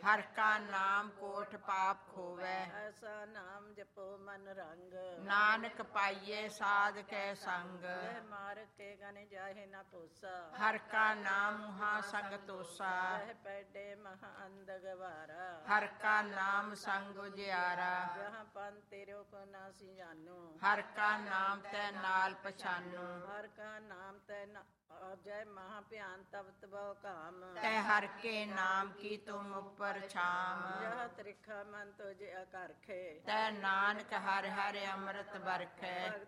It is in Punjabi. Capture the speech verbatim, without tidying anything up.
ਹਰ ਕਾ ਨਾਮ ਕੋਟ ਪਾਪ ਖੋਵੈ। ਐਸਾ ਨਾਮ ਜਪੋ ਮਨ ਰੰਗ, ਨਾਨਕ ਪਾਈਏ ਸਾਧ ਕੈ ਸੰਗ। ਵਹਿ ਮਾਰ ਕੇ ਗਨ ਜਾਹੇ ਨਾ ਪੋਸਾ, ਹਰ ਕਾ ਨਾਮ ਮੁਹਾ ਸੰਗ ਤੋਸਾ। ਵਹਿ ਪੈਡੇ ਮਹਾ ਅੰਧ ਗਵਾਰਾ, ਹਰ ਕਾ ਨਾਮ ਸੰਗ ਉਜਿਆਰਾ। ਜਹਾਂ ਪੰਥ ਤੇਰੋ ਕੋ ਨਾ ਸੀ ਜਾਨੋ, ਹਰ ਕਾ ਨਾਮ ਤੈ ਨਾਲ ਪਛਾਨੂ। ਹਰ ਕਾ ਨਾਮ ਤੈ ਜੈ ਮਹਾ ਭਿਆਨ ਤਬ ਤਬੋ ਕਾਮ, ਤੈ ਹਰ ਕੇ ਨਾਮ ਕੀ ਤੁਮ ਉਪਰ ਛਾਮ। ਜਹ ਤ੍ਰਿਖਾ ਮਨ ਤੁਜ ਅਕਰਖੇ, ਤੈ ਨਾਨਕ ਹਰਿ ਹਰਿ ਅੰਮ੍ਰਿਤ ਬਰਖੈ। ਭਗਤ